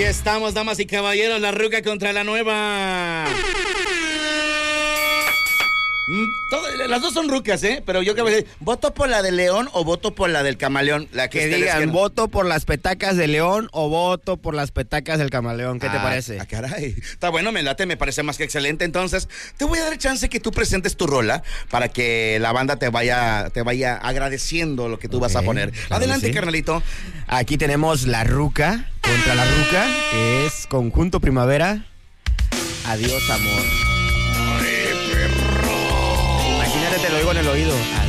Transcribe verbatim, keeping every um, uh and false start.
estamos, damas y caballeros, la ruca contra la nueva. Todo, las dos son rucas, ¿eh? Pero yo creo que ¿voto por la de León o voto por la del Camaleón? La que, que digan, quieran. ¿Voto por las petacas de León o voto por las petacas del Camaleón? ¿Qué ah, te parece? Ah, caray. Está bueno, me late, me parece más que excelente. Entonces, te voy a dar chance que tú presentes tu rola para que la banda te vaya, te vaya agradeciendo lo que tú okay, vas a poner. Claro, adelante, sí, carnalito. Aquí tenemos La Ruca contra La Ruca, que es Conjunto Primavera. Adiós, amor. Ay, perro. Imagínate, te lo digo en el oído. Adiós.